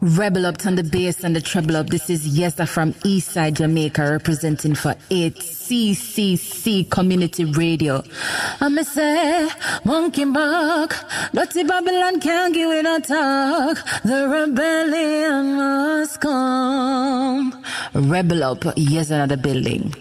Rebel up on the bass and the treble up. This is Yesa from Eastside Jamaica representing for 8CCC Community Radio. I'ma say, monkey buck, dirty Babylon can't give it a talk. The rebellion must come. Rebel up, yes, another building.